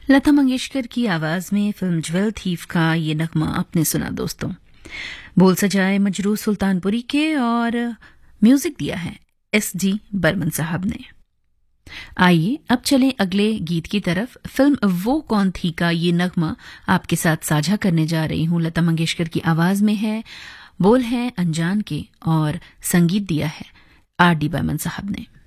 लता मंगेशकर की आवाज में फिल्म ज्वेल थीफ का ये नगमा आपने सुना दोस्तों। बोल सजाए मजरू सुल्तानपुरी के और म्यूजिक दिया है S.G. बर्मन साहब ने। आइए अब चलें अगले गीत की तरफ। फिल्म वो कौन थी का ये नगमा आपके साथ साझा करने जा रही हूं। लता मंगेशकर की आवाज में है, बोल हैं अनजान के और संगीत दिया है R.D. बर्मन साहब ने।